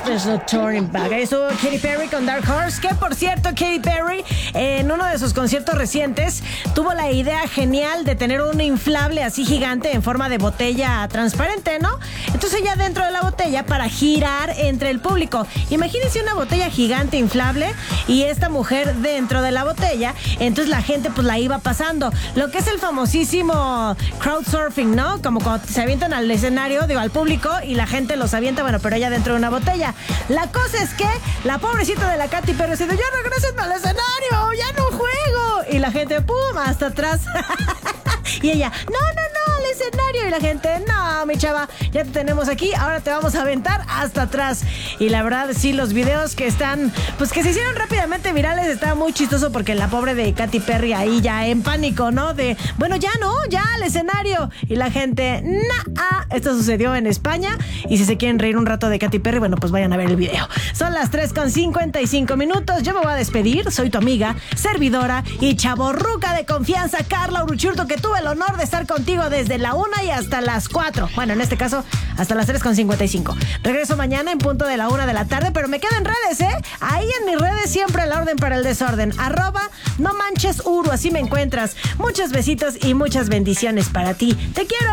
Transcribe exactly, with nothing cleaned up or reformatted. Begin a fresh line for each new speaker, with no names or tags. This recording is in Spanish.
There's no turning back. Ahí estuvo Katy Perry con Dark Horse, que por cierto, Katy Perry en uno de sus conciertos recientes tuvo la idea genial de tener un inflable así gigante en forma de botella transparente, ¿no? Entonces ya dentro de la botella para girar entre el público. Imagínense una botella gigante inflable y esta mujer dentro de la botella. Entonces la gente pues la iba pasando. Lo que es el famosísimo crowdsurfing, ¿no? Como cuando se avientan al escenario, digo, al público y la gente los avienta, bueno, pero ella dentro de una botella. La cosa es que la pobrecita de la Katy Perry dice, ya regrésenme al escenario, ya no juego. Y la gente, pum, hasta atrás. Y ella, no, no, no, al escenario. Y la gente, no, mi chava, ya te tenemos aquí, ahora te vamos a aventar hasta atrás. Y la verdad, sí, los videos que están, pues que se hicieron rápidamente virales, está muy chistoso porque la pobre de Katy Perry ahí ya en pánico, ¿no? De, bueno, ya no, ya al escenario. Y la gente, nah, esto sucedió en España. Y si se quieren reír un rato de Katy Perry, bueno, pues vayan a ver el video. Son las tres con cincuenta y cinco minutos. Yo me voy a despedir. Soy tu amiga, servidora y chavorruca de confianza, Carla Uruchurtu, que tuve el honor de estar contigo desde la una y hasta las cuatro. Bueno, en este caso, hasta las tres con cincuenta y cinco. Regreso mañana en punto de la una de la tarde, pero me quedo en redes, ¿eh? Ahí en mis redes siempre la orden para el desorden. Arroba no manches Uru, así me encuentras. Muchos besitos y muchas bendiciones para ti. Te quiero.